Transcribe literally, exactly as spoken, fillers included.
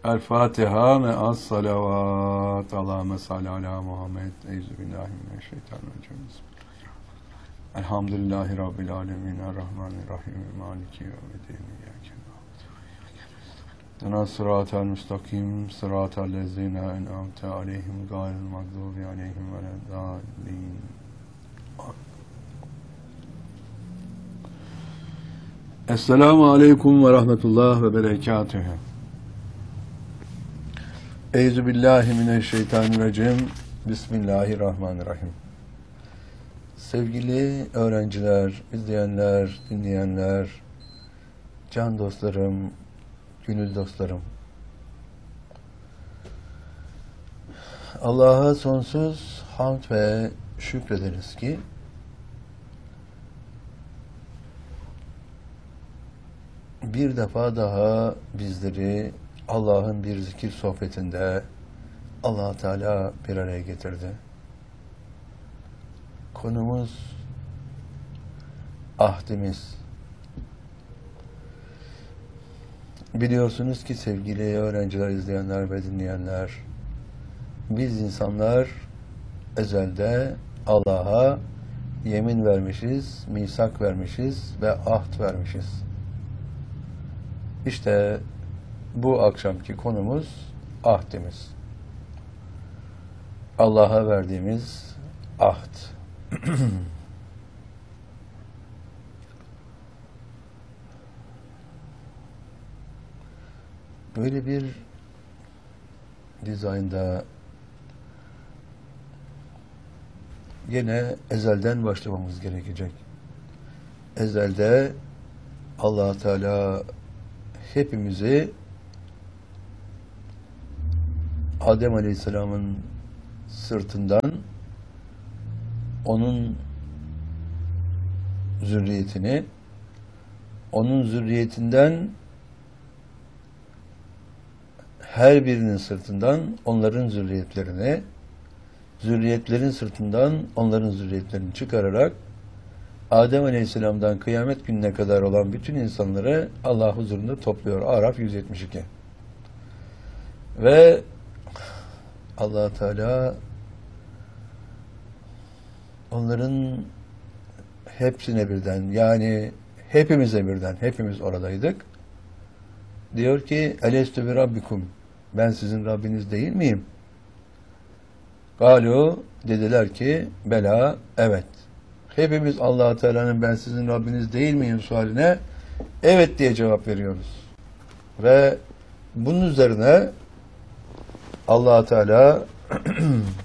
El Fatiha ve as salavat. Allahümme salli ala Muhammed. Euzubillahimineşşeytanirracim. Elhamdülillahi Rabbil alemin. Errahmanirrahim. Maliki yevmiddin. Dena sıratel müstakim. Sıratel lezine en'amte aleyhim. Gayril mağdubi aleyhim ve leddallin. Esselamu aleyküm ve rahmetullah ve berekatühü. Euzubillahimineşşeytanirracim. Bismillahirrahmanirrahim. Sevgili öğrenciler, izleyenler, dinleyenler, can dostlarım, gönül dostlarım. Allah'a sonsuz hamd ve şükrederiz ki bir defa daha bizleri Allah'ın bir zikir sohbetinde Allah Teala bir araya getirdi. Konumuz ahdimiz. Biliyorsunuz ki sevgili öğrenciler, izleyenler ve dinleyenler, biz insanlar ezelde Allah'a yemin vermişiz, misak vermişiz ve ahd vermişiz. İşte bu akşamki konumuz ahdimiz. Allah'a verdiğimiz ahd. Böyle bir dizaynda yine ezelden başlamamız gerekecek. Ezelde Allah Teala hepimizi Adem Aleyhisselam'ın sırtından onun zürriyetini, onun zürriyetinden her birinin sırtından onların zürriyetlerini, zürriyetlerin sırtından onların zürriyetlerini çıkararak Adem Aleyhisselam'dan kıyamet gününe kadar olan bütün insanları Allah huzurunda topluyor. Araf yüz yetmiş iki. Ve Allah Teala onların hepsine birden, yani hepimize birden, hepimiz oradaydık. Diyor ki, Elestü bi Rabbikum, ben sizin Rabbiniz değil miyim? Galu, dediler ki, bela, evet. Hepimiz Allah Teala'nın ben sizin Rabbiniz değil miyim sualine evet diye cevap veriyoruz. Ve bunun üzerine Allah Teala